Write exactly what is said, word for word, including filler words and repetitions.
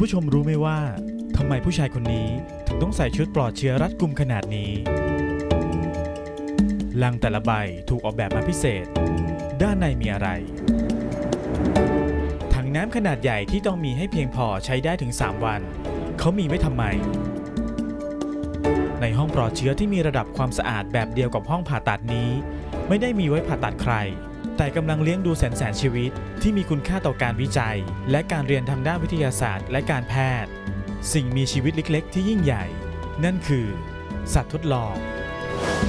ผู้ชมรู้ไหมว่าทำไมผู้ชายคนนี้ถึงต้องใส่ชุดปลอดเชื้อรัดกุมขนาดนี้ลังแต่ละใบถูกออกแบบมาพิเศษด้านในมีอะไรถังน้ำขนาดใหญ่ที่ต้องมีให้เพียงพอใช้ได้ถึงสามวันเขามีไว้ทำไมในห้องปลอดเชื้อที่มีระดับความสะอาดแบบเดียวกับห้องผ่าตัดนี้ไม่ได้มีไว้ผ่าตัดใครแต่กำลังเลี้ยงดูแสนแสนชีวิตที่มีคุณค่าต่อการวิจัยและการเรียนทางด้านวิทยาศาสตร์และการแพทย์สิ่งมีชีวิตเล็กๆที่ยิ่งใหญ่นั่นคือสัตว์ทดลอง